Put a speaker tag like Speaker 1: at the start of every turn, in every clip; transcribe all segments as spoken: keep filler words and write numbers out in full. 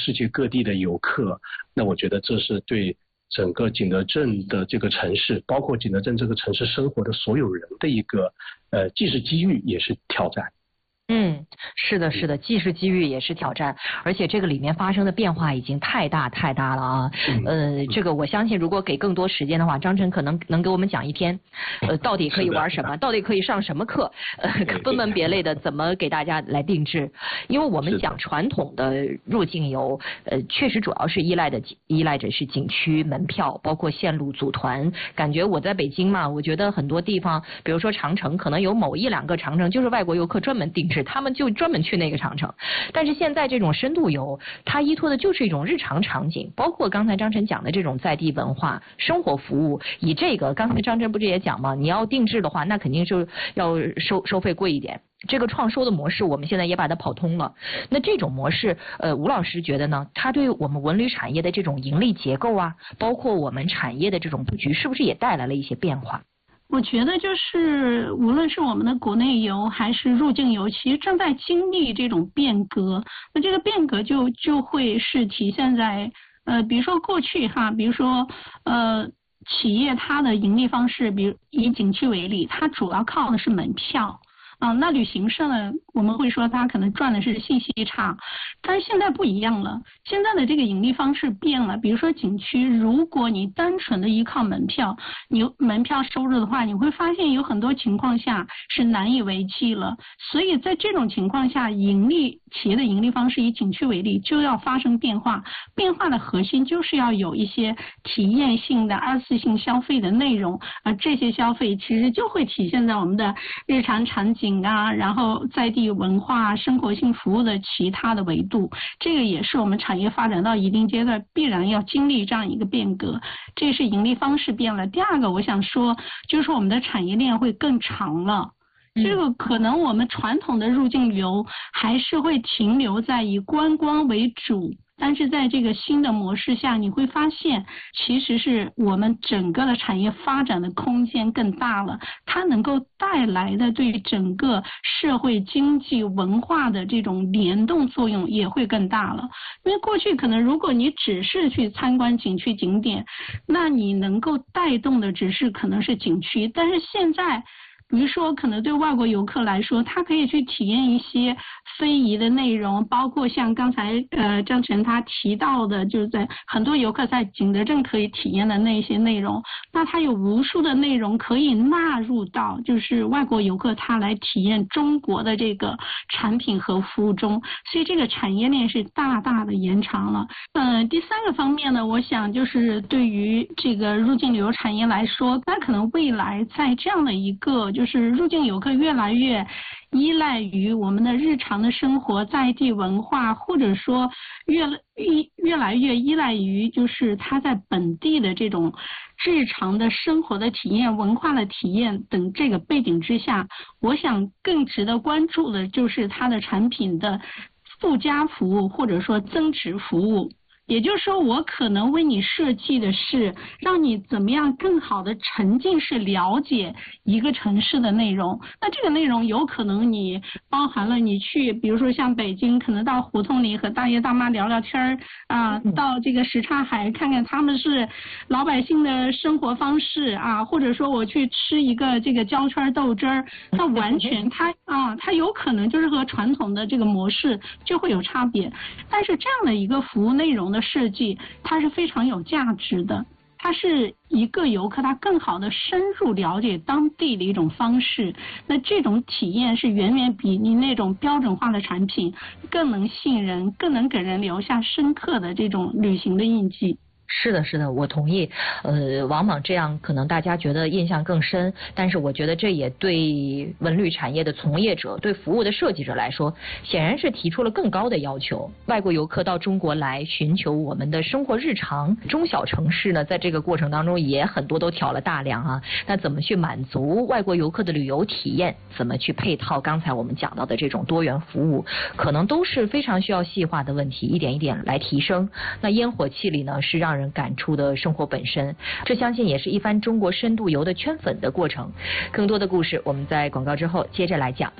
Speaker 1: 世界各地的游客，那我觉得这是对整个景德镇的这个城市，包括景德镇这个城市生活的所有人的一个呃，既是机遇也是挑战。
Speaker 2: 嗯，是的，是的，既是机遇也是挑战，而且这个里面发生的变化已经太大太大了啊。呃，这个我相信，如果给更多时间的话，张晨可能能给我们讲一天，呃，到底可以玩什么，到底可以上什么课，呃，分门别类的怎么给大家来定制。因为我们讲传统的入境游，呃，确实主要是依赖的依赖着是景区门票，包括线路组团。感觉我在北京嘛，我觉得很多地方，比如说长城，可能有某一两个长城就是外国游客专门定制。他们就专门去那个长城，但是现在这种深度游，它依托的就是一种日常场景，包括刚才张晨讲的这种在地文化、生活服务。以这个，刚才张晨不是也讲吗？你要定制的话，那肯定是要收收费贵一点。这个创收的模式，我们现在也把它跑通了。那这种模式，呃，吴老师觉得呢？它对我们文旅产业的这种盈利结构啊，包括我们产业的这种布局，是不是也带来了一些变化？
Speaker 3: 我觉得就是无论是我们的国内游还是入境游，其实正在经历这种变革。那这个变革就就会是体现在呃，比如说过去哈，比如说呃，企业它的盈利方式，比如以景区为例，它主要靠的是门票。啊，那旅行社呢，我们会说它可能赚的是信息差，但是现在不一样了，现在的这个盈利方式变了。比如说景区，如果你单纯的依靠门票，你门票收入的话，你会发现有很多情况下是难以为继了。所以在这种情况下，盈利企业的盈利方式以景区为例，就要发生变化。变化的核心就是要有一些体验性的二次性消费的内容，而这些消费其实就会体现在我们的日常场景啊，然后在地文化、生活性服务的其他的维度，这个也是我们产业发展到一定阶段必然要经历这样一个变革。这是盈利方式变了。第二个，我想说，就是我们的产业链会更长了。这个可能我们传统的入境游还是会停留在以观光为主。但是在这个新的模式下，你会发现其实是我们整个的产业发展的空间更大了，它能够带来的对整个社会经济文化的这种联动作用也会更大了。因为过去可能如果你只是去参观景区景点，那你能够带动的只是可能是景区，但是现在比如说可能对外国游客来说，他可以去体验一些非遗的内容，包括像刚才呃张晨他提到的，就是在很多游客在景德镇可以体验的那些内容，那他有无数的内容可以纳入到就是外国游客他来体验中国的这个产品和服务中，所以这个产业链是大大的延长了。呃，第三个方面呢，我想就是对于这个入境旅游产业来说，那可能未来在这样的一个就是入境游客越来越依赖于我们的日常的生活在地文化，或者说越越越来越依赖于就是他在本地的这种日常的生活的体验、文化的体验等这个背景之下，我想更值得关注的就是它的产品的附加服务或者说增值服务。也就是说，我可能为你设计的是让你怎么样更好的沉浸式了解一个城市的内容。那这个内容有可能你包含了你去，比如说像北京，可能到胡同里和大爷大妈聊聊天儿啊，到这个什刹海看看他们是老百姓的生活方式啊，或者说我去吃一个这个焦圈豆汁儿，那完全它啊，它有可能就是和传统的这个模式就会有差别。但是这样的一个服务内容的设计，它是非常有价值的，它是一个游客他更好的深入了解当地的一种方式，那这种体验是远远比你那种标准化的产品更能吸引人，更能给人留下深刻的这种旅行的印记。
Speaker 2: 是的，是的，我同意。呃，往往这样可能大家觉得印象更深，但是我觉得这也对文旅产业的从业者、对服务的设计者来说，显然是提出了更高的要求。外国游客到中国来寻求我们的生活日常，中小城市呢，在这个过程当中也很多都挑了大梁啊。那怎么去满足外国游客的旅游体验？怎么去配套刚才我们讲到的这种多元服务？可能都是非常需要细化的问题，一点一点来提升。那烟火气里呢，是让人感触的生活本身，这相信也是一番中国深度游的圈粉的过程。更多的故事我们在广告之后接着来讲。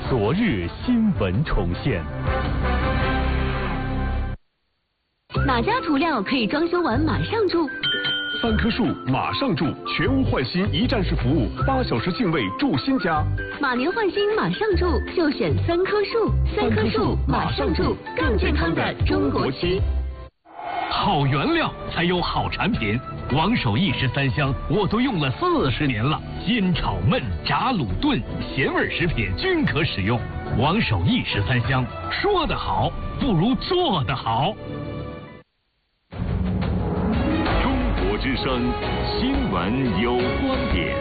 Speaker 4: 昨日新闻重现。
Speaker 5: 哪家涂料可以装修完马上住？
Speaker 6: 三棵树马上住，全屋换新一站式服务，八小时净位住新家。
Speaker 5: 马年换新马上住，就选三棵树。三棵树马上住，更健康的中国漆。
Speaker 4: 好原料才有好产品，王守义十三香我都用了四十年了，煎炒焖炸卤炖咸味食品均可使用。王守义十三香，说得好不如做得好。
Speaker 6: 中国之声新闻有观点。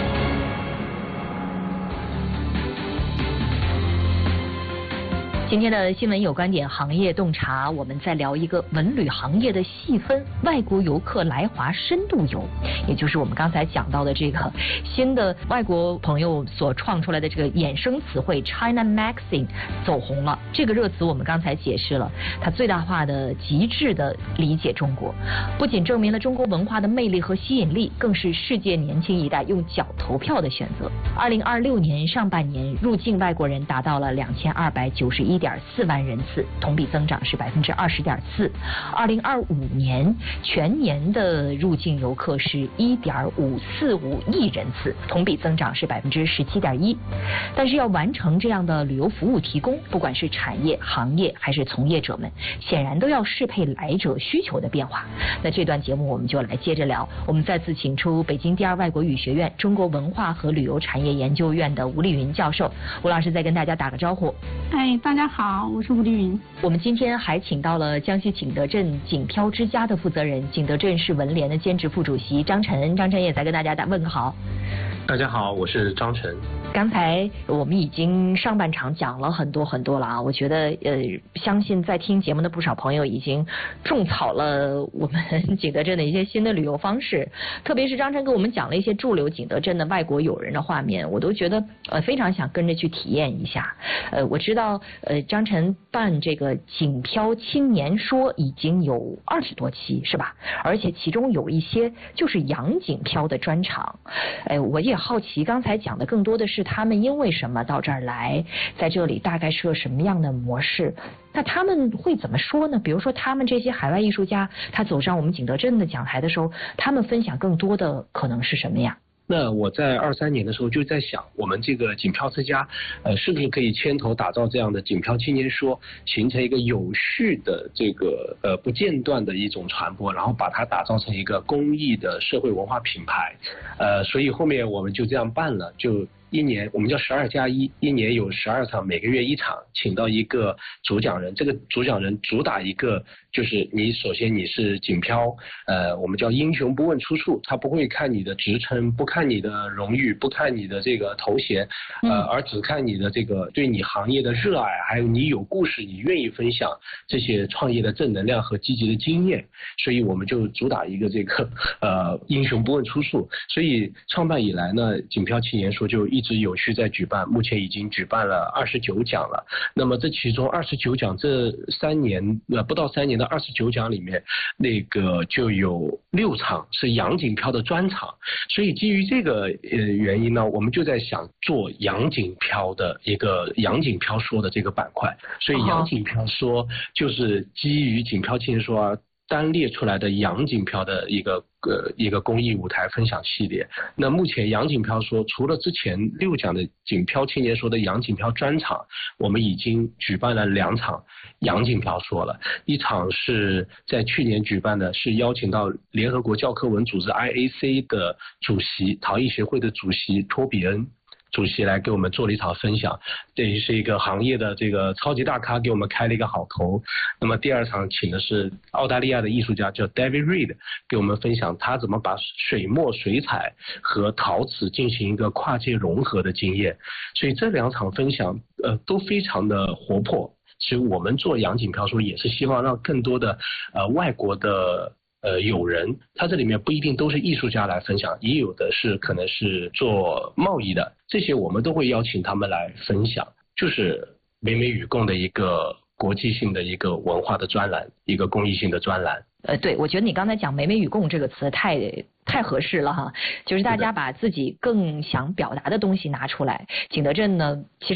Speaker 2: 今天的新闻有观点，行业洞察，我们在聊一个文旅行业的细分，外国游客来华深度游，也就是我们刚才讲到的这个新的外国朋友所创出来的这个衍生词汇 China Maxing 走红了。这个热词我们刚才解释了，它最大化的极致的理解中国，不仅证明了中国文化的魅力和吸引力，更是世界年轻一代用脚投票的选择。二零二六年上半年入境外国人达到了两千二百九十一点四万人次，同比增长是百分之二十点四。二零二五年全年的入境游客是一点五四五亿人次，同比增长是百分之十七点一。但是要完成这样的旅游服务提供，不管是产业、行业还是从业者们，显然都要适配来者需求的变化。那这段节目我们就来接着聊。我们再次请出北京第二外国语学院中国文化和旅游产业研究院的吴丽云教授。吴老师再跟大家打个招呼。
Speaker 3: 哎，大家好，我是吴丽云。
Speaker 2: 我们今天还请到了江西景德镇景漂之家的负责人，景德镇市文联的兼职副主席张晨。张晨也在跟大家打问个好。
Speaker 1: 大家好，我是张晨。
Speaker 2: 刚才我们已经上半场讲了很多很多了啊，我觉得呃，相信在听节目的不少朋友已经种草了我们景德镇的一些新的旅游方式，特别是张晨给我们讲了一些驻留景德镇的外国友人的画面，我都觉得呃非常想跟着去体验一下。呃，我知道呃张晨办这个景漂青年说已经有二十多期是吧？而且其中有一些就是洋景漂的专场。哎，我也好奇，刚才讲的更多的是他们因为什么到这儿来，在这里大概是个什么样的模式？那他们会怎么说呢？比如说他们这些海外艺术家，他走上我们景德镇的讲台的时候，他们分享更多的可能是什么呀？
Speaker 1: 那我在二三年的时候就在想，我们这个景漂之家，呃，是不是可以牵头打造这样的景漂青年说，形成一个有序的这个呃不间断的一种传播，然后把它打造成一个公益的社会文化品牌，呃，所以后面我们就这样办了，就。一年我们叫十二加一，一年有十二场，每个月一场，请到一个主讲人。这个主讲人主打一个，就是你首先你是景漂，呃，我们叫英雄不问出处，他不会看你的职称，不看你的荣誉，不看你的这个头衔，呃，而只看你的这个对你行业的热爱，还有你有故事，你愿意分享这些创业的正能量和积极的经验。所以我们就主打一个这个呃英雄不问出处。所以创办以来呢，景漂青年说就一直有序在举办，目前已经举办了二十九讲了。那么这其中二十九讲，这三年呃不到三年的二十九讲里面，那个就有六场是洋景漂的专场。所以基于这个呃原因呢，我们就在想做洋景漂的一个洋景漂说的这个板块。所以洋景漂说就是基于景漂青年说啊。单列出来的洋景漂的一个呃一个公益舞台分享系列。那目前洋景漂说，除了之前六讲的景漂青年说的洋景漂专场，我们已经举办了两场洋景漂说了。一场是在去年举办的，是邀请到联合国教科文组织 I A C 的主席、陶艺协会的主席托比恩主席来给我们做了一场分享，这是一个行业的这个超级大咖给我们开了一个好头。那么第二场请的是澳大利亚的艺术家叫 David Reed， 给我们分享他怎么把水墨水彩和陶瓷进行一个跨界融合的经验。所以这两场分享呃都非常的活泼。其实我们做洋景漂说也是希望让更多的呃外国的呃，友人，他这里面不一定都是艺术家来分享，也有的是可能是做贸易的，这些我们都会邀请他们来分享，就是美美与共的一个国际性的一个文化的专栏，一个公益性的专栏。
Speaker 2: 呃，对，我觉得你刚才讲美美与共这个词太太合适了哈，就是大家把自己更想表达的东西拿出来。景德镇呢，其实